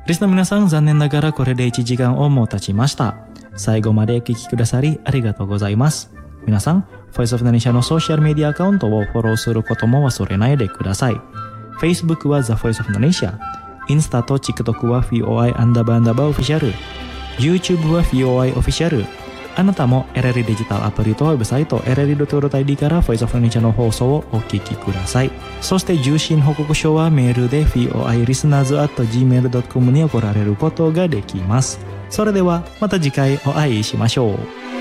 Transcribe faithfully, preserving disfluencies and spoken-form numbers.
リスナーの皆さん、残念ながらこれでいちじかんをもう経ちました。最後までお聞きくださりありがとうございます。皆さん、Voice of Indonesia のソーシャルメディアアカウントをフォローすることも忘れないでください。Facebook は The Voice of Indonesia、インスタと TikTok は ブイオーアイ アンダーバーアンダーバーオフィシャル、YouTube は ブイオーアイ オフィシャル。あなたも エルエル デジタルアプリとウェブサイト エルエルドットアイディー から Voice of Indonesia の放送をお聞きください。そして受信報告書はメールで ブイオーアイリスナーズアットジーメールドットコム に送られることができます。それではまた次回お会いしましょう。